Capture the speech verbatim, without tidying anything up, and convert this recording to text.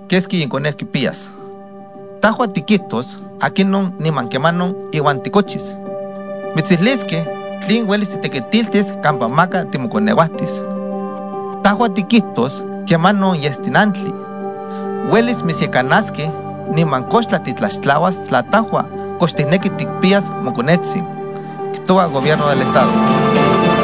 Keski inconezki pías. Tajua tiquitos, aquí non ni manquemanon iwan ticochis. Mitzislisque, tlin huelis titequetiltis campamaca timuconeuastis. Tajua tiquitos, quemanon yestinantli. Huelis misiecanasque, ni mancochtla titlaxtlahuas tlatajua, cochtineki ticpías moconetzin. Quitoa Gobierno del Estado.